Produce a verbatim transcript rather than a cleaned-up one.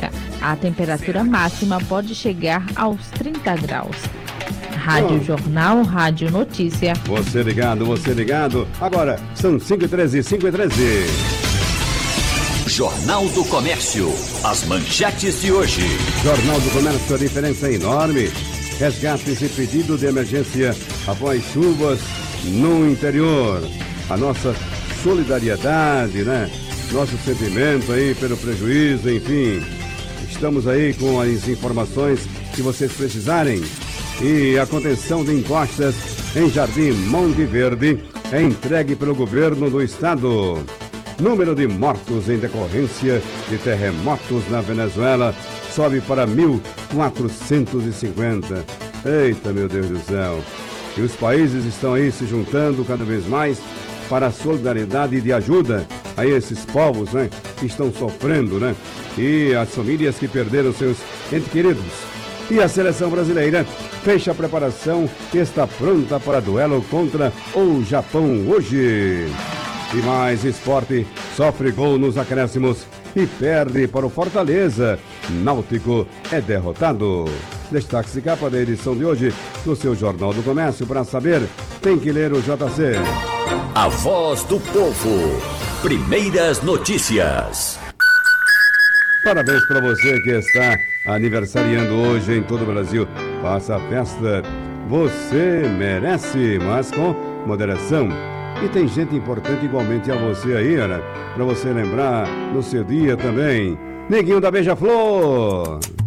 seca. A temperatura máxima pode chegar aos trinta graus. Rádio oh. Jornal, Rádio Notícia. Você ligado, você ligado. Agora são cinco e treze, cinco e treze. Jornal do Comércio. As manchetes de hoje. Jornal do Comércio, a diferença é enorme. Resgates e pedido de emergência após chuvas no interior. A nossa solidariedade, né? Nosso sentimento aí pelo prejuízo, enfim. Estamos aí com as informações que vocês precisarem. E a contenção de encostas em Jardim Monte Verde é entregue pelo governo do estado. Número de mortos em decorrência de terremotos na Venezuela sobe para mil quatrocentos e cinquenta. Eita, meu Deus do céu. E os países estão aí se juntando cada vez mais para a solidariedade e de ajuda a esses povos, né, que estão sofrendo, né? E as famílias que perderam seus entes queridos. E a seleção brasileira fecha a preparação e está pronta para duelo contra o Japão hoje. E mais esporte, sofre gol nos acréscimos e perde para o Fortaleza. Náutico é derrotado. Destaque de capa da edição de hoje do seu Jornal do Comércio. Para saber, tem que ler o J C. A voz do povo. Primeiras notícias. Parabéns para você que está aniversariando hoje em todo o Brasil. Faça a festa. Você merece, mas com moderação. E tem gente importante igualmente a você aí, olha, para você lembrar no seu dia também. Neguinho da Beija-Flor.